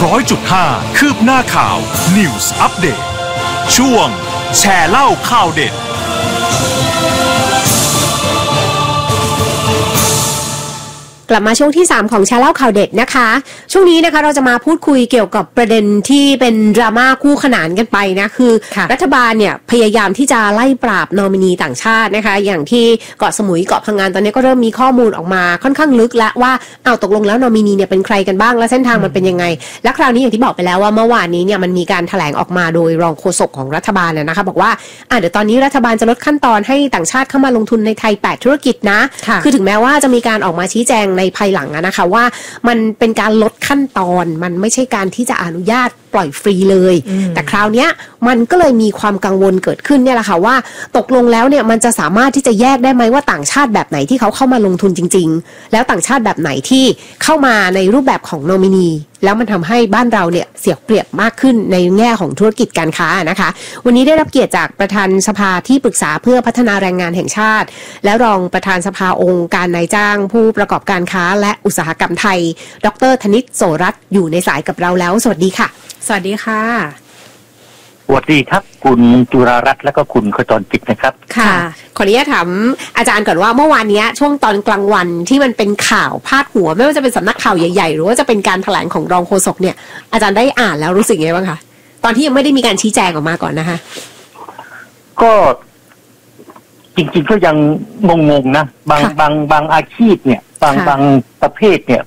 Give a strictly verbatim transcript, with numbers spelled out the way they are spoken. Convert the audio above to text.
ร้อยจุดห้า คืบหน้าข่าว News Update ช่วงแชร์เล่าข่าวเด็ดกลับมาช่วงที่สามของแชร์เล่าข่าวเด็ดนะคะช่วงนี้นะคะเราจะมาพูดคุยเกี่ยวกับประเด็นที่เป็นดราม่าคู่ขนานกันไปนะคือรัฐบาลเนี่ยพยายามที่จะไล่ปราบนอมินีต่างชาตินะคะอย่างที่เกาะสมุยเกาะพังงานตอนนี้ก็เริ่มมีข้อมูลออกมาค่อนข้างลึกแล้วว่าเอาตกลงแล้วนอมินีเนี่ยเป็นใครกันบ้างและเส้นทางมันเป็นยังไงและคราวนี้อย่างที่บอกไปแล้วว่าเมื่อวานนี้เนี่ยมันมีการแถลงออกมาโดยรองโฆษกของรัฐบาลนะคะบอกว่าอ่ะเดี๋ยวตอนนี้รัฐบาลจะลดขั้นตอนให้ต่างชาติเข้ามาลงทุนในไทยแปดธุรกิจนะคือถึงแม้ว่าจะมีการออกมาชี้แจงในภายหลังนะคะว่ามันเป็นการลดขั้นตอนมันไม่ใช่การที่จะอนุญาตปล่อยฟรีเลยแต่คราวนี้มันก็เลยมีความกังวลเกิดขึ้นเนี่ยแหละค่ะว่าตกลงแล้วเนี่ยมันจะสามารถที่จะแยกได้ไหมว่าต่างชาติแบบไหนที่เขาเข้ามาลงทุนจริงๆแล้วต่างชาติแบบไหนที่เข้ามาในรูปแบบของโนมินีแล้วมันทำให้บ้านเราเนี่ยเสียเปรียบมากขึ้นในแง่ของธุรกิจการค้านะคะวันนี้ได้รับเกียรติจากประธานสภาที่ปรึกษาเพื่อพัฒนาแรงงานแห่งชาติและรองประธานสภาองค์การนายจ้างผู้ประกอบการค้าและอุตสาหกรรมไทยดร.ธนิตโสรัตน์อยู่ในสายกับเราแล้วสวัสดีค่ะสวัสดีค่ะสวัสดีครับคุณจุรารัตน์และก็คุณขจรจิตนะครับค่ะขออนุญาตถามอาจารย์ก่อนว่าเมื่อวานนี้ช่วงตอนกลางวันที่มันเป็นข่าวพาดหัวไม่ว่าจะเป็นสำนักข่าวใหญ่ๆหรือว่าจะเป็นการแถลงของรองโฆษกเนี่ยอาจารย์ได้อ่านแล้วรู้สึกยังไงบ้างคะตอนที่ยังไม่ได้มีการชี้แจงออกมาก่อนนะคะก็จริงๆก็ยังงงๆนะบางบางบางอาชีพเนี่ยบางบางประเภทเนี่ย